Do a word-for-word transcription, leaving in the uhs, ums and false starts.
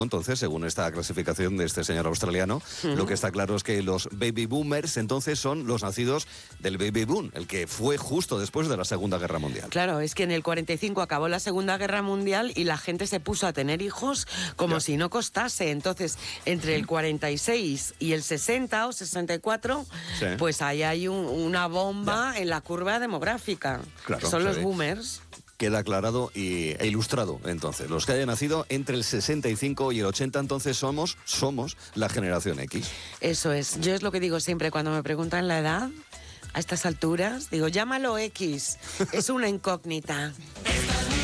Entonces, según esta clasificación de este señor australiano, uh-huh. lo que está claro es que los baby boomers entonces son los nacidos del baby boom, el que fue justo después de la Segunda Guerra Mundial. Claro, es que en el cuarenta y cinco acabó la Segunda Guerra Mundial y la gente se puso a tener hijos como ya. si no costase. Entonces, entre el cuarenta y seis y el sesenta o sesenta y cuatro, sí. pues ahí hay un, una bomba ya. en la curva demográfica. Claro, son los sí. boomers. Queda aclarado y, e ilustrado, entonces. Los que hayan nacido entre el sesenta y cinco y el ochenta, entonces somos, somos la generación X. Eso es. Yo es lo que digo siempre cuando me preguntan la edad, a estas alturas, digo, llámalo X, es una incógnita.